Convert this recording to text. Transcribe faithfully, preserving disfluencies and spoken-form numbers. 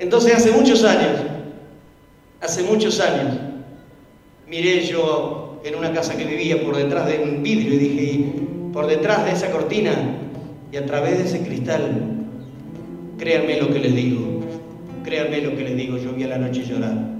Entonces hace muchos años, hace muchos años, miré yo en una casa que vivía por detrás de un vidrio y dije, por detrás de esa cortina y a través de ese cristal, créanme lo que les digo, créanme lo que les digo, yo vi a la noche llorar.